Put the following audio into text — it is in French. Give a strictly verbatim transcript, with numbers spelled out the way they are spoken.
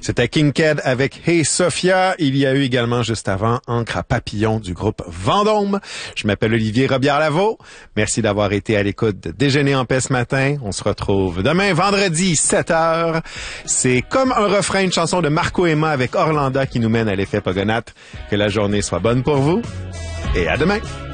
C'était Kinked avec Hey Sophia. Il y a eu également juste avant Encre à papillon du groupe Vendôme. Je m'appelle Olivier Robillard-Lavaux. Merci d'avoir été à l'écoute de Déjeuner en paix ce matin. On se retrouve demain, vendredi, sept heures. C'est comme un refrain, une chanson de Marco Emma avec Orlanda qui nous mène à l'effet Pogonat. Que la journée soit bonne pour vous et à demain.